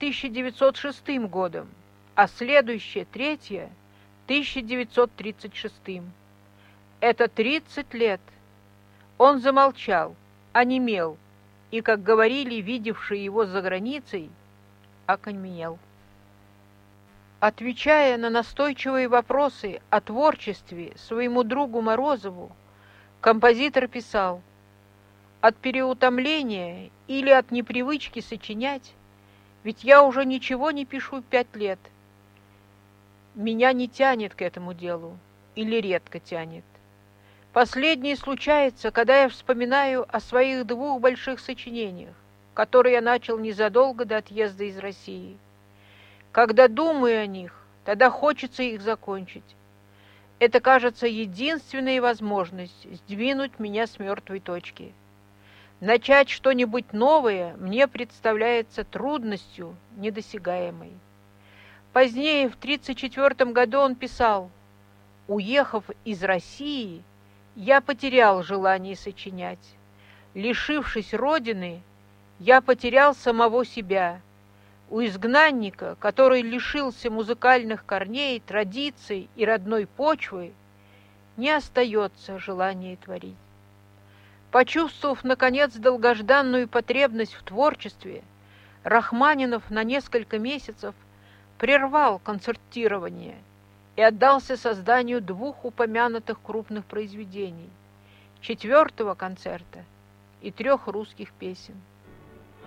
1906 годом, а следующее, третье, 1936. Это 30 лет. Он замолчал, онемел, и, как говорили видевшие его за границей, окаменел. Отвечая на настойчивые вопросы о творчестве своему другу Морозову, композитор писал: «От переутомления или от непривычки сочинять, ведь я уже ничего не пишу 5 лет, меня не тянет к этому делу или редко тянет. Последнее случается, когда я вспоминаю о своих 2 больших сочинениях, которые я начал незадолго до отъезда из России. Когда думаю о них, тогда хочется их закончить. Это, кажется, единственная возможность сдвинуть меня с мертвой точки. Начать что-нибудь новое мне представляется трудностью недосягаемой». Позднее, в 1934 году, он писал: «Уехав из России, я потерял желание сочинять. Лишившись родины, я потерял самого себя. У изгнанника, который лишился музыкальных корней, традиций и родной почвы, не остается желания творить». Почувствовав, наконец, долгожданную потребность в творчестве, Рахманинов на несколько месяцев прервал концертирование и отдался созданию 2 упомянутых крупных произведений, 4-го концерта и 3 русских песен.